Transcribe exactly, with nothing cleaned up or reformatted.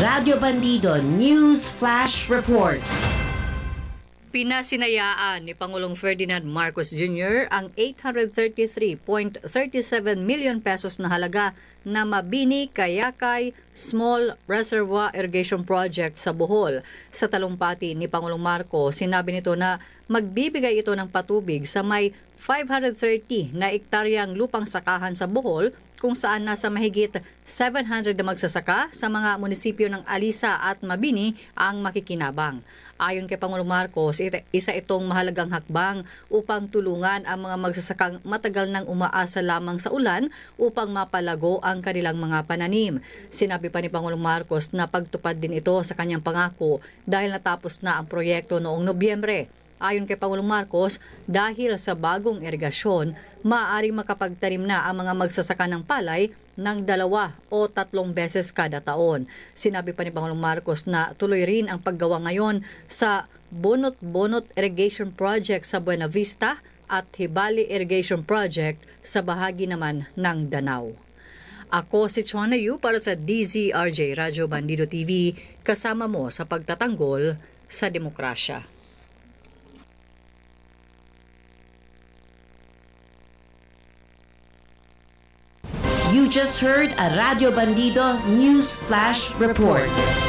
Radyo Bandido News Flash Report. Pinasinayaan ni Pangulong Ferdinand Marcos Junior ang eight hundred thirty-three point three seven million pesos na halaga na Mabini Kayakay Small Reservoir Irrigation Project sa Bohol. Sa talumpati ni Pangulong Marcos, sinabi nito na magbibigay ito ng patubig sa may five hundred thirty na ektaryang lupang sakahan sa Bohol, kung saan nasa mahigit seven hundred na magsasaka sa mga munisipyo ng Alisa at Mabini ang makikinabang. Ayon kay Pangulong Marcos, isa itong mahalagang hakbang upang tulungan ang mga magsasakang matagal nang umaasa lamang sa ulan upang mapalago ang kanilang mga pananim. Sinabi pa ni Pangulong Marcos na pagtupad din ito sa kanyang pangako dahil natapos na ang proyekto noong Nobyembre. Ayon kay Pangulong Marcos, dahil sa bagong irigasyon, maaaring makapagtanim na ang mga magsasaka ng palay ng dalawa o tatlong beses kada taon. Sinabi pa ni Pangulong Marcos na tuloy rin ang paggawa ngayon sa Bonot-Bonot Irrigation Project sa Buena Vista at Hibali Irrigation Project sa bahagi naman ng Danao. Ako si Chona Yu para sa D Z R J Radyo Bandido T V, kasama mo sa pagtatanggol sa demokrasya. You just heard a Radio Bandido News Flash Report.